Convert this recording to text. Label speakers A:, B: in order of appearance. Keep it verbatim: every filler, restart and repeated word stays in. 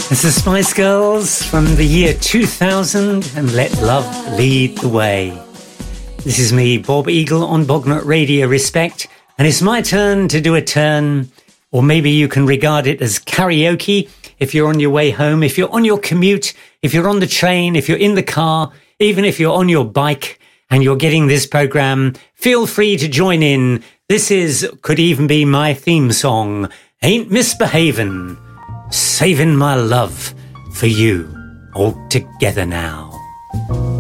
A: It's the Spice Girls from the year two thousand and Let Love Lead the Way. This is me, Bob Eagle, on Bognut Radio Respect, and it's my turn to do a turn, or maybe you can regard it as karaoke if you're on your way home, if you're on your commute, if you're on the train, if you're in the car, even if you're on your bike and you're getting this program, feel free to join in. This is, could even be my theme song, Ain't Misbehavin', saving my love for you all together now.